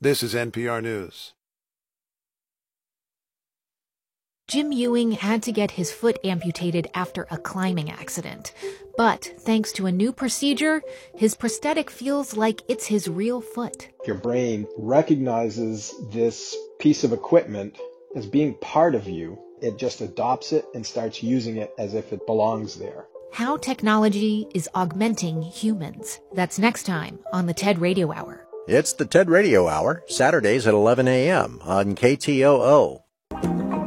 This is NPR News. Jim Ewing had to get his foot amputated after a climbing accident. But thanks to a new procedure, his prosthetic feels like it's his real foot. Your brain recognizes this piece of equipment as being part of you. It just adopts it and starts using it as if it belongs there. How technology is augmenting humans. That's next time on the TED Radio Hour. It's the TED Radio Hour, Saturdays at 11 a.m. on KTOO.